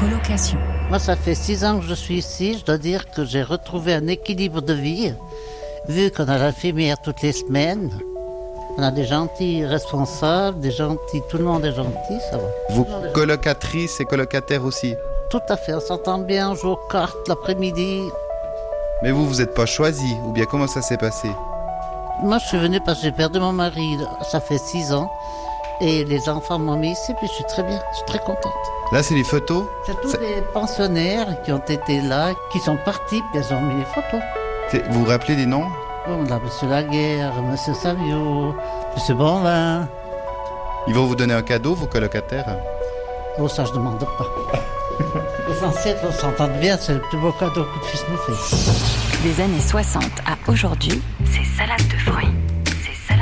colocation. Moi, ça fait 6 ans que je suis ici. Je dois dire que j'ai retrouvé un équilibre de vie, vu qu'on a l'infirmière toutes les semaines. On a des gentils responsables, des gentils, tout le monde est gentil, ça va. Vous, colocatrice et colocataire aussi? Tout à fait, on s'entend bien, on joue aux cartes l'après-midi. Mais vous n'êtes pas choisi, ou bien comment ça s'est passé? Moi, je suis venue parce que j'ai perdu mon mari, ça fait 6 ans. Et les enfants m'ont mis ici, puis je suis très bien, je suis très contente. Là, c'est les photos? C'est tous les pensionnaires qui ont été là, qui sont partis, puis ils ont mis les photos. Vous vous rappelez des noms? On a M. Laguerre, M. Savio, M. Bonvin. Ils vont vous donner un cadeau, vos colocataires? Oh, ça, je ne demande pas. Les ancêtres, on s'entend bien, c'est le plus beau cadeau que le fils nous fait. Des années 60 à aujourd'hui, c'est salade de fruits.